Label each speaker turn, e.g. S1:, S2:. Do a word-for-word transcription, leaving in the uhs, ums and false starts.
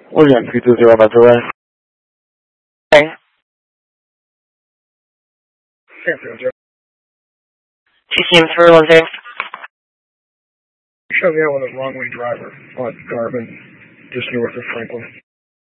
S1: William three two zero by the way.
S2: Okay. T C M three one zero.
S1: Show me out with a wrong way driver on Garvin, just north of Franklin.